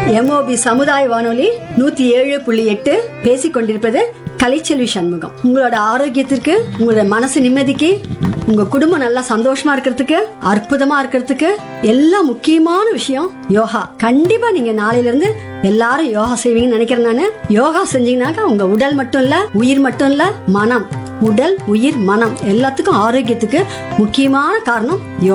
MOB சமுதாய வானொலி 107.8 பேசிக் கொண்டிருப்பது கலைச்செல்வி சண்முகம். உங்களோட ஆரோக்கியத்திற்கு, உங்களோட மனசு நிம்மதிக்கு, உங்க குடும்பம் நல்லா சந்தோஷமா இருக்கிறதுக்கு, அற்புதமா இருக்கிறதுக்கு எல்லாம் முக்கியமான விஷயம் யோகா. கண்டிப்பா நீங்க நாளையில இருந்து எல்லாரும் யோகா செய்வீங்கன்னு நினைக்கிறேன் நானு. யோகா செஞ்சீங்கன்னாக்கா உங்க உடல் மட்டும் இல்ல, உயிர் மட்டும் இல்ல, மனம், உடல், உயிர், மனம் எல்லாத்துக்கும் ஆரோக்கியத்துக்கு முக்கியமான காரணம் யோகா.